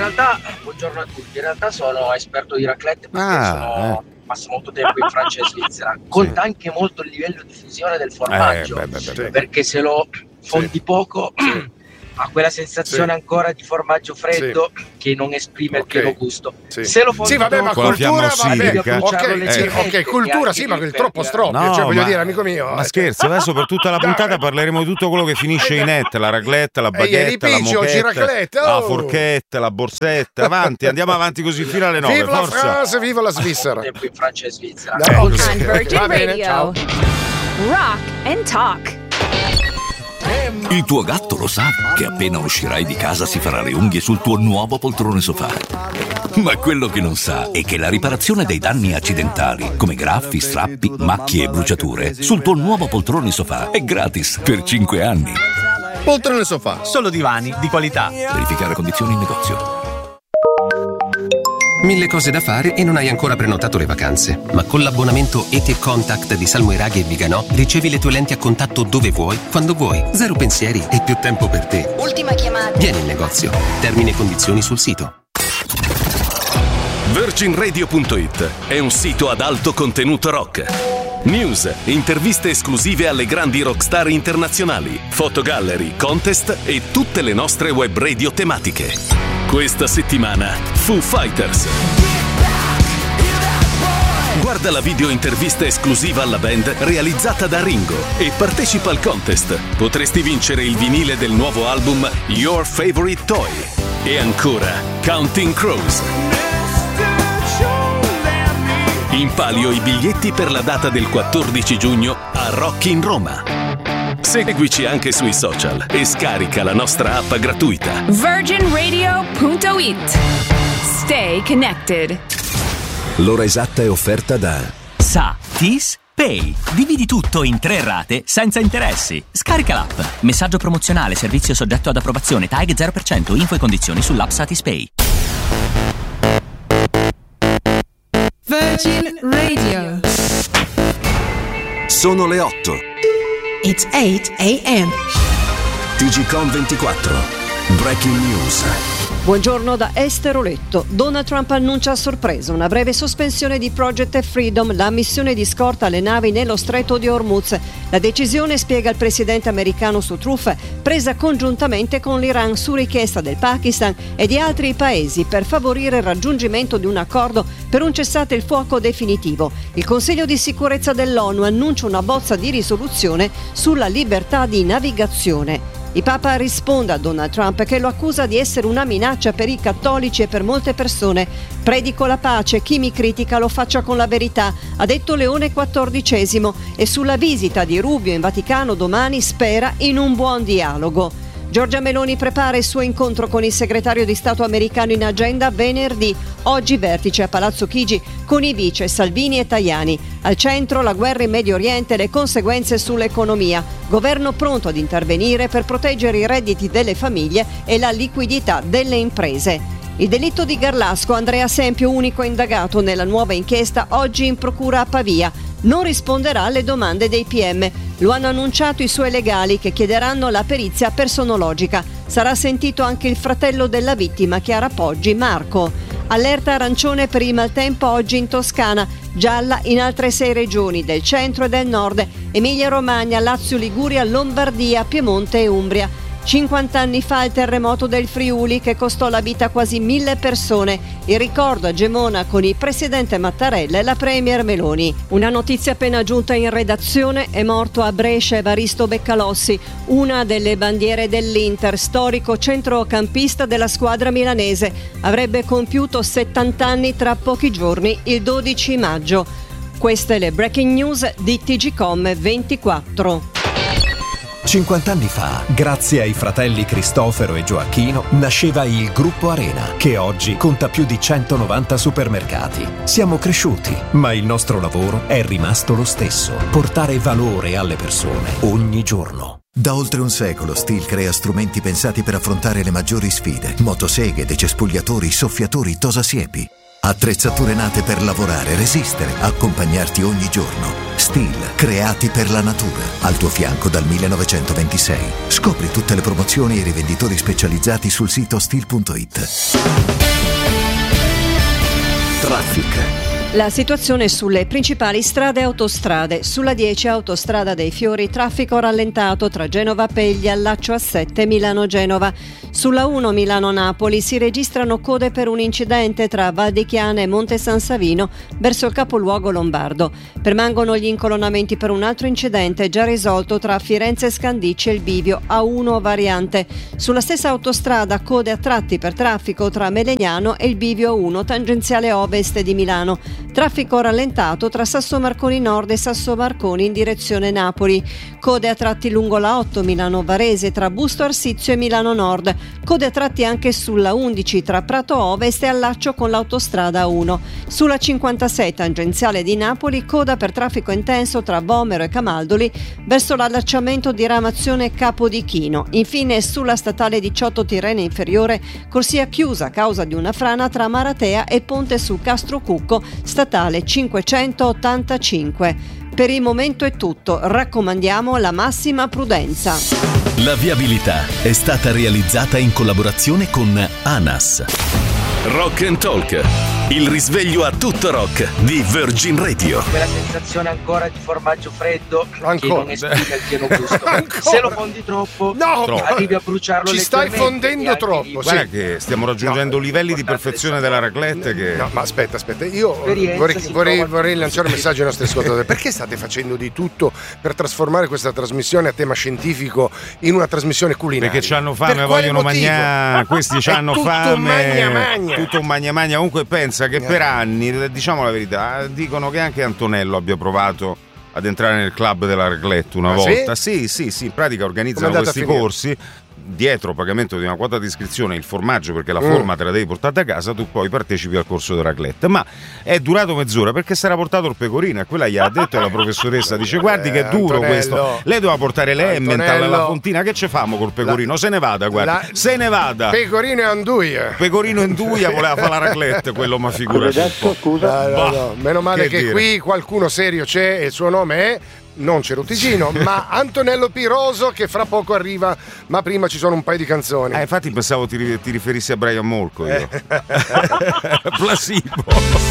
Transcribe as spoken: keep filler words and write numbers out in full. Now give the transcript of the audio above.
realtà, buongiorno a tutti, in realtà sono esperto di raclette perché Ah, sono passo molto tempo in Francia e Svizzera. Conta Sì. anche molto il livello di fusione del formaggio, Eh, beh, beh, beh. perché se lo fondi Sì. poco ha quella sensazione Sì. ancora di formaggio freddo Sì. che non esprime Ok. il pieno gusto. Sì. Se lo fondi Sì, vabbè, ma troppo, Con la cultura, fiamma vabbè, ossidica. ok, bruciarlo sì, leggermente ok, cultura, e sì, anche ma il lì troppo per stroppio, No, cioè voglio ma- dire, amico mio. Ma eh, scherzi, adesso per tutta la Dai. puntata parleremo di tutto quello che finisce in net, la raclette, la E ieri baguette, la piccio, moquette, giraclette, la oh! forchetta, la borsetta. Avanti, andiamo avanti così fino alle nove, Viva la forza. France, viva la Svizzera. tempo in Francia e Svizzera. Dai, Eh, ok. così. On Virgin Va bene, Radio. ciao. Rock and Talk. Il tuo gatto lo sa che appena uscirai di casa si farà le unghie sul tuo nuovo poltrone sofà. Ma quello che non sa è che la riparazione dei danni accidentali, come graffi, strappi, macchie e bruciature, sul tuo nuovo poltrone sofà è gratis per cinque anni. Poltrone sofà, solo divani di qualità. Verificare condizioni in negozio. Mille cose da fare e non hai ancora prenotato le vacanze. Ma con l'abbonamento E T Contact di Salmoiraghi e Viganò ricevi le tue lenti a contatto dove vuoi, quando vuoi. Zero pensieri e più tempo per te. Ultima chiamata. Vieni in negozio. Termini e condizioni sul sito. Virgin Radio punto it è un sito ad alto contenuto rock. News, interviste esclusive alle grandi rockstar internazionali, fotogallery, contest e tutte le nostre web radio tematiche. Questa settimana Foo Fighters. Guarda la video intervista esclusiva alla band realizzata da Ringo e partecipa al contest. Potresti vincere il vinile del nuovo album Your Favorite Toy. E ancora Counting Crows. In palio i biglietti per la data del quattordici giugno a Rock in Roma. Seguici anche sui social e scarica la nostra app gratuita. Virgin Radio punto it. Stay connected. L'ora esatta è offerta da Satis Pay. Dividi tutto in tre rate senza interessi. Scarica l'app. Messaggio promozionale, servizio soggetto ad approvazione, tag zero per cento, info e condizioni sull'app Satis Pay. Virgin Radio. Sono le otto. It's eight a.m. T G Com ventiquattro. Breaking News. Buongiorno da Esther Oletto. Donald Trump annuncia a sorpresa una breve sospensione di Project Freedom, la missione di scorta alle navi nello stretto di Hormuz. La decisione, spiega il presidente americano su Truth, presa congiuntamente con l'Iran su richiesta del Pakistan e di altri paesi per favorire il raggiungimento di un accordo per un cessate il fuoco definitivo. Il Consiglio di sicurezza dell'ONU annuncia una bozza di risoluzione sulla libertà di navigazione. Il Papa risponde a Donald Trump che lo accusa di essere una minaccia per i cattolici e per molte persone. Predico la pace, chi mi critica lo faccia con la verità, ha detto Leone quattordicesimo, e sulla visita di Rubio in Vaticano domani spera in un buon dialogo. Giorgia Meloni prepara il suo incontro con il segretario di Stato americano in agenda venerdì. Oggi vertice a Palazzo Chigi con i vice Salvini e Tajani. Al centro la guerra in Medio Oriente e le conseguenze sull'economia. Governo pronto ad intervenire per proteggere i redditi delle famiglie e la liquidità delle imprese. Il delitto di Garlasco, Andrea Sempio, unico indagato nella nuova inchiesta, oggi in procura a Pavia. Non risponderà alle domande dei P M. Lo hanno annunciato i suoi legali che chiederanno la perizia personologica. Sarà sentito anche il fratello della vittima, Chiara Poggi, Marco. Allerta arancione per il maltempo oggi in Toscana, gialla in altre sei regioni del centro e del nord, Emilia-Romagna, Lazio, Liguria, Lombardia, Piemonte e Umbria. cinquanta anni fa il terremoto del Friuli che costò la vita a quasi mille persone. Il ricordo a Gemona con il presidente Mattarella e la premier Meloni. Una notizia appena giunta in redazione: è morto a Brescia Evaristo Beccalossi, una delle bandiere dell'Inter, storico centrocampista della squadra milanese. Avrebbe compiuto settanta anni tra pochi giorni, il dodici maggio. Queste le breaking news di T G Com ventiquattro. cinquanta anni fa, grazie ai fratelli Cristofero e Gioacchino, nasceva il Gruppo Arena, che oggi conta più di centonovanta supermercati. Siamo cresciuti, ma il nostro lavoro è rimasto lo stesso: portare valore alle persone ogni giorno. Da oltre un secolo Stihl crea strumenti pensati per affrontare le maggiori sfide: motoseghe, decespugliatori, soffiatori, tosasiepi. Attrezzature nate per lavorare, resistere, accompagnarti ogni giorno. Stihl, creati per la natura. Al tuo fianco dal millenovecentoventisei. Scopri tutte le promozioni e i rivenditori specializzati sul sito stihl punto it. Traffic. La situazione sulle principali strade e autostrade. Sulla dieci autostrada dei Fiori, traffico rallentato tra Genova Peglia, allaccio A sette Milano-Genova. Sulla uno Milano-Napoli si registrano code per un incidente tra Val di Chiana e Monte San Savino verso il capoluogo lombardo. Permangono gli incolonnamenti per un altro incidente già risolto tra Firenze Scandicci e il bivio A uno variante. Sulla stessa autostrada code a tratti per traffico tra Melegnano e il bivio uno tangenziale ovest di Milano. Traffico rallentato tra Sasso Marconi Nord e Sasso Marconi in direzione Napoli. Code a tratti lungo la otto Milano Varese tra Busto Arsizio e Milano Nord. Code a tratti anche sulla undici tra Prato Ovest e allaccio con l'autostrada uno. Sulla cinquantasei tangenziale di Napoli, coda per traffico intenso tra Vomero e Camaldoli verso l'allacciamento di Ramazione Capodichino. Infine sulla statale diciotto Tirrenia Inferiore, corsia chiusa a causa di una frana tra Maratea e Ponte su Castro Cucco, statale cinquecentottantacinque. Per il momento è tutto, raccomandiamo la massima prudenza. La viabilità è stata realizzata in collaborazione con ANAS. Rock and Talk, il risveglio a tutto rock di Virgin Radio. Quella sensazione ancora di formaggio freddo ancora. Che non esplica il pieno gusto. Se lo fondi troppo, no, arrivi a bruciarlo. Ci stai fondendo troppo. Guarda sì. che stiamo raggiungendo no. livelli di perfezione della raclette che... No, ma aspetta, aspetta, io vorrei, vorrei, vorrei lanciare un messaggio ai nostri ascoltatori. Perché state facendo di tutto per trasformare questa trasmissione a tema scientifico in una trasmissione culinaria? Perché c'hanno fame, vogliono mangiare, questi c'hanno fame. Magna magna. Tutto un magna magna. Comunque pensa che eh. per anni, diciamo la verità, dicono che anche Antonello abbia provato ad entrare nel club della raclette una ah, volta. Sì? sì, sì, sì, in pratica organizzano questi corsi. Dietro pagamento di una quota di iscrizione, il formaggio, perché la forma mm. te la devi portare a casa, tu poi partecipi al corso di raclette. Ma è durato mezz'ora perché si era portato il pecorino e quella gli ha detto la professoressa, dice guardi che è duro Antonello. questo, lei doveva portare l'Emmental Antonello. alla fontina, che ce famo col pecorino? La, se ne vada, guarda, la, se ne vada. Pecorino e anduia. Pecorino e anduia, voleva fare la raclette, quello ma figurati. Scusa, no, no, no. Meno male che, che qui qualcuno serio c'è e il suo nome è non Cerutigino, ma Antonello Piroso, che fra poco arriva, ma prima ci sono un paio di canzoni. Eh, infatti pensavo ti, ti riferissi a Brian Molko io. Placebo.